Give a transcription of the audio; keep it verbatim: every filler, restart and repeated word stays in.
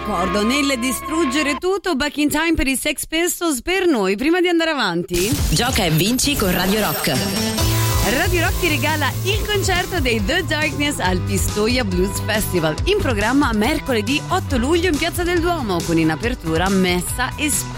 d'accordo nel distruggere tutto. Back in Time per i Sex Pistols per noi. Prima di andare avanti, gioca e vinci con Radio Rock. Radio Rock ti regala il concerto dei The Darkness al Pistoia Blues Festival, in programma mercoledì otto luglio in Piazza del Duomo, con in apertura messa e